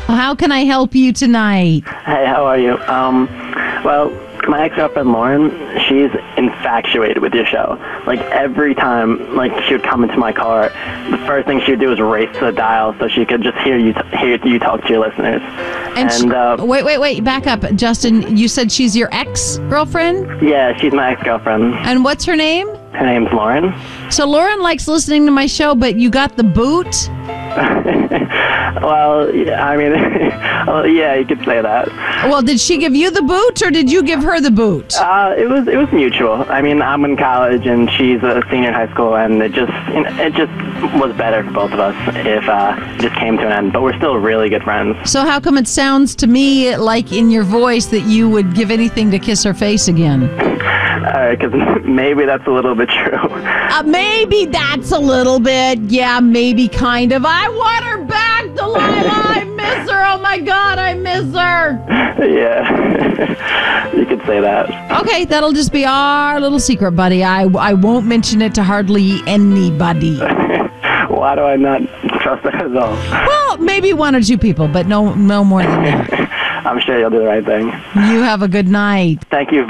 How can I help you tonight? Hey, how are you? Well, my ex-girlfriend Lauren, she's infatuated with your show. Like, every time, like, she would come into my car, the first thing she would do was race to the dial so she could just hear you talk to your listeners. And wait, back up. Justin, you said she's your ex-girlfriend? Yeah, she's my ex-girlfriend. And what's her name? Her name's Lauren. So Lauren likes listening to my show, but you got the boot? Well, yeah, I mean, well, yeah, you could say that. Well, did she give you the boot, or did you give her the boot? It was mutual. I mean, I'm in college and she's a senior in high school, and it just was better for both of us if it just came to an end. But we're still really good friends. So how come it sounds to me like in your voice that you would give anything to kiss her face again? Because maybe that's a little bit true. Maybe that's a little bit. Yeah, maybe kind of. I want her back, Delilah. I miss her. Oh, my God, I miss her. Yeah, you could say that. Okay, that'll just be our little secret, buddy. I won't mention it to hardly anybody. Why do I not trust that at all? Well, maybe one or two people, but no more than that. I'm sure you'll do the right thing. You have a good night. Thank you.